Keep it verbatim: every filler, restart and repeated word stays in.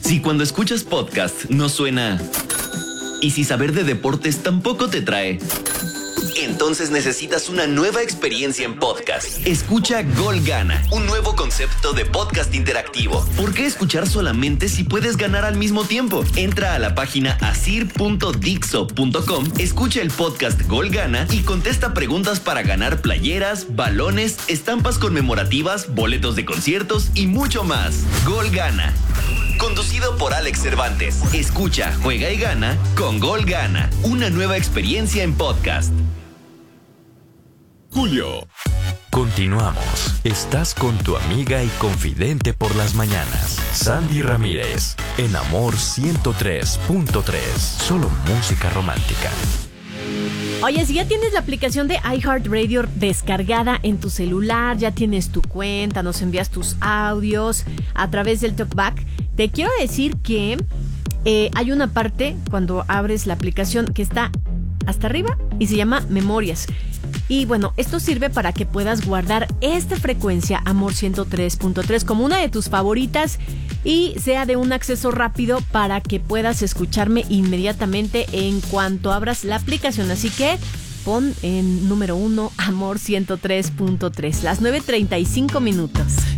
Si cuando escuchas podcast no suena... y si saber de deportes tampoco te trae... entonces necesitas una nueva experiencia en podcast. Escucha Gol Gana, un nuevo concepto de podcast interactivo. ¿Por qué escuchar solamente si puedes ganar al mismo tiempo? Entra a la página asir punto dixo punto com, escucha el podcast Gol Gana y contesta preguntas para ganar playeras, balones, estampas conmemorativas, boletos de conciertos y mucho más. Gol Gana. Conducido por Alex Cervantes. Escucha, juega y gana con Gol Gana. Una nueva experiencia en podcast. Julio. Continuamos. Estás con tu amiga y confidente por las mañanas, Sandy Ramírez, en Amor ciento tres punto tres. Solo música romántica. Oye, si ya tienes la aplicación de iHeartRadio descargada en tu celular, ya tienes tu cuenta, nos envías tus audios a través del TalkBack, te quiero decir que eh, hay una parte cuando abres la aplicación que está hasta arriba y se llama Memorias. Y bueno, esto sirve para que puedas guardar esta frecuencia Amor ciento tres punto tres como una de tus favoritas y sea de un acceso rápido para que puedas escucharme inmediatamente en cuanto abras la aplicación. Así que pon en número uno Amor ciento tres punto tres, las nueve treinta y cinco minutos.